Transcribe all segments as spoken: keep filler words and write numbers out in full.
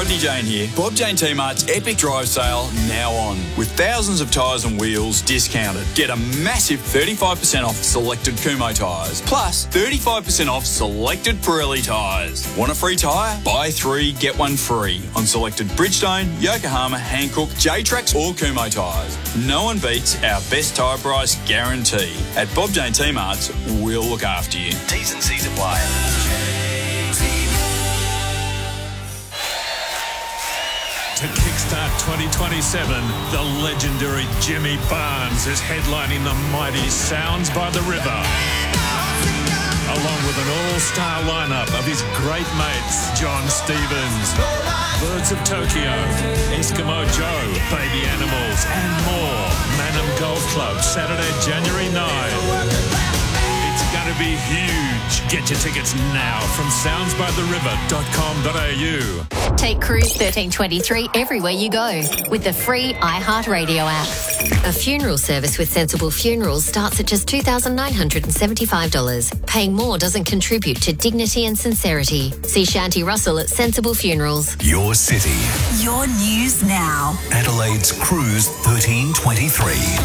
Rodney Jane here. Bob Jane T-Mart's Epic Drive Sale now on. With thousands of tyres and wheels discounted. Get a massive thirty-five percent off selected Kumho tyres. Plus thirty-five percent off selected Pirelli tyres. Want a free tyre? Buy three, get one free on selected Bridgestone, Yokohama, Hankook, J-Trax or Kumho tyres. No one beats our best tyre price guarantee. At Bob Jane T-Mart's, we'll look after you. T's and C's apply. To kickstart twenty twenty-seven, the legendary Jimmy Barnes is headlining the mighty Sounds by the River, along with an all-star lineup of his great mates, John Stevens, Birds of Tokyo, Eskimo Joe, Baby Animals, and more. Manham Golf Club, Saturday, January ninth. It's going to be huge. Get your tickets now from sounds by the river dot com dot a u. Take Cruise thirteen twenty-three everywhere you go with the free iHeartRadio app. A funeral service with Sensible Funerals starts at just two thousand nine hundred seventy-five dollars. Paying more doesn't contribute to dignity and sincerity. See Shanti Russell at Sensible Funerals. Your city. Your news now. Adelaide's Cruise thirteen twenty-three.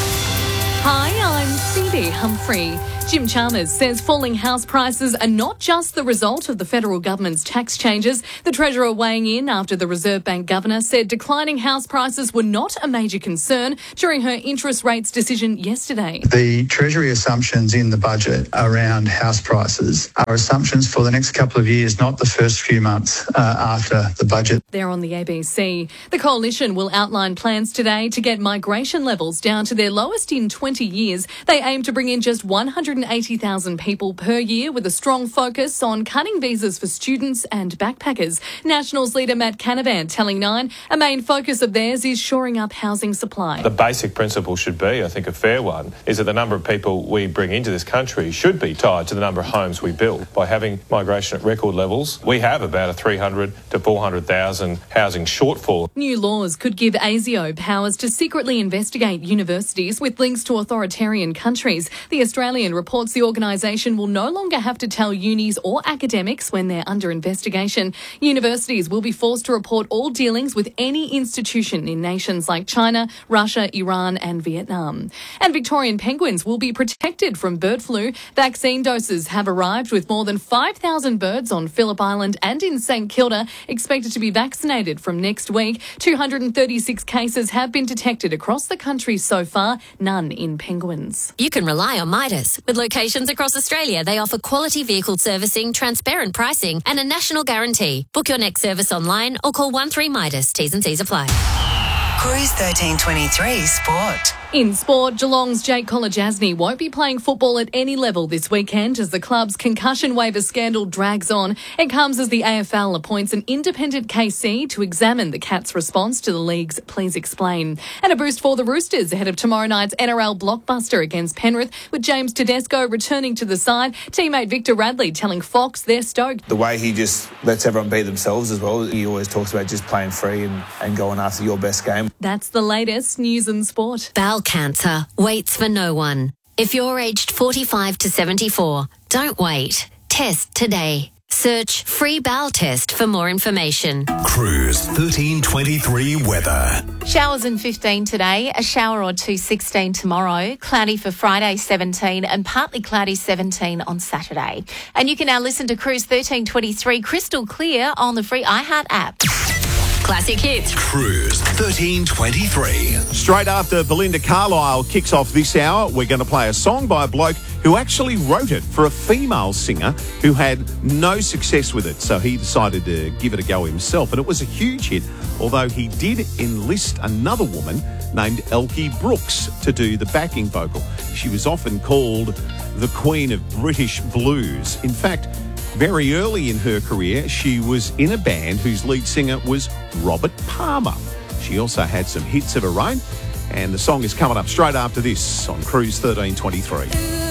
Hi, I'm Phoebe Humphrey. Jim Chalmers says falling house prices are not just the result of the federal government's tax changes. The Treasurer weighing in after the Reserve Bank Governor said declining house prices were not a major concern during her interest rates decision yesterday. The Treasury assumptions in the budget around house prices are assumptions for the next couple of years, not the first few months uh, after the budget. They're on the A B C. The Coalition will outline plans today to get migration levels down to their lowest in twenty years. They aim to bring in just one hundred eighty thousand people per year with a strong focus on cutting visas for students and backpackers. Nationals leader Matt Canavan telling Nine a main focus of theirs is shoring up housing supply. The basic principle should be, I think a fair one, is that the number of people we bring into this country should be tied to the number of homes we build. By having migration at record levels, we have about a three hundred to four hundred thousand housing shortfall. New laws could give ASIO powers to secretly investigate universities with links to authoritarian countries. The Australian reports the organisation will no longer have to tell unis or academics when they're under investigation. Universities will be forced to report all dealings with any institution in nations like China, Russia, Iran and Vietnam. And Victorian penguins will be protected from bird flu. Vaccine doses have arrived with more than five thousand birds on Phillip Island and in St Kilda expected to be vaccinated from next week. two hundred thirty-six cases have been detected across the country so far, none in penguins. You can rely on Midas. With locations across Australia, they offer quality vehicle servicing, transparent pricing and a national guarantee. Book your next service online or call one three Midas. T's and C's apply. Cruise thirteen twenty-three Sport. In sport, Geelong's Jake Kolodjasny won't be playing football at any level this weekend as the club's concussion waiver scandal drags on. It comes as the A F L appoints an independent K C to examine the Cats' response to the league's Please Explain. And a boost for the Roosters ahead of tomorrow night's N R L blockbuster against Penrith, with James Tedesco returning to the side. Teammate Victor Radley telling Fox they're stoked. The way he just lets everyone be themselves as well. He always talks about just playing free and, and going after your best game. That's the latest news and sport. Bowel cancer waits for no one. If you're aged forty-five to seventy-four, don't wait. Test today. Search Free Bowel Test for more information. Cruise thirteen twenty-three weather. Showers in fifteen today, a shower or two sixteen tomorrow, cloudy for Friday seventeen and partly cloudy seventeen on Saturday. And you can now listen to Cruise thirteen twenty-three crystal clear on the free iHeart app. Classic hits. Cruise thirteen twenty-three. Straight after Belinda Carlisle kicks off this hour, we're going to play a song by a bloke who actually wrote it for a female singer who had no success with it. So he decided to give it a go himself, and it was a huge hit, although he did enlist another woman named Elkie Brooks to do the backing vocal. She was often called the Queen of British Blues. In fact, very early in her career, she was in a band whose lead singer was Robert Palmer. She also had some hits of her own, and the song is coming up straight after this on Cruise thirteen twenty-three.